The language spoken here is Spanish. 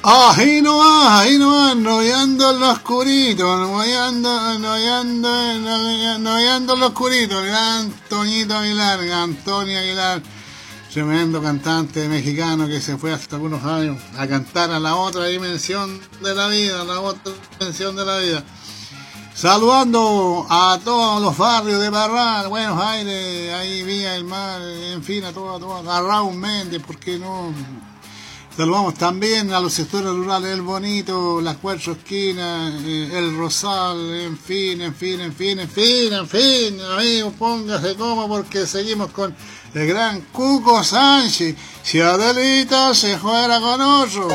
Ahí no va, enrollando en lo oscurito, enrollando en lo oscurito, gran Toñito Aguilar, Antonio Aguilar, tremendo cantante mexicano que se fue hasta algunos años a cantar a la otra dimensión de la vida, Saludando a todos los barrios de Parral, Buenos Aires, ahí Villa del Mar, en fin, a Raúl Méndez, ¿por qué no? Saludamos también a los sectores rurales El Bonito, Las Cuatro Esquinas, El Rosal, en fin, amigos, póngase como porque seguimos con el gran Cuco Sánchez. Si Adelita se fuera con otro.